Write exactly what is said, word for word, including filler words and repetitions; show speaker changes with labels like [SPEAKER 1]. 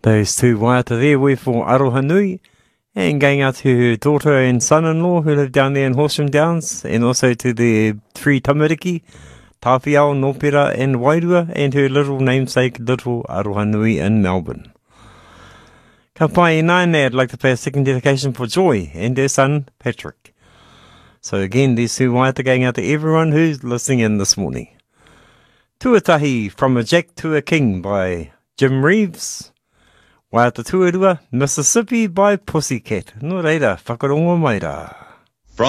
[SPEAKER 1] Those two waiata there were for Aroha Nui, and going out to her daughter and son-in-law who live down there in Horsham Downs, and also to their three tamariki, Tāwhiao, Nōpera and Wairua, and her little namesake, little Aroha Nui in Melbourne. Ka pai i nāne, I'd like to play a second dedication for Joy and her son, Patrick. So again, these two waiata going out to everyone who's listening in this morning. Tuatahi, From a Jack to a King by Jim Reeves. Waiata Tuarua, Mississippi by Pussycat. No reira, whakarongo mai rā.